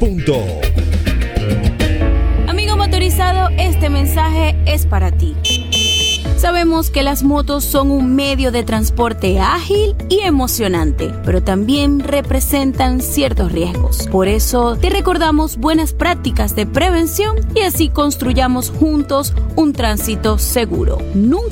punto. Amigo motorizado, este mensaje es para ti. Sabemos que las motos son un medio de transporte ágil y emocionante, pero también representan ciertos riesgos. Por eso te recordamos buenas prácticas de prevención y así construyamos juntos un tránsito seguro. Nunca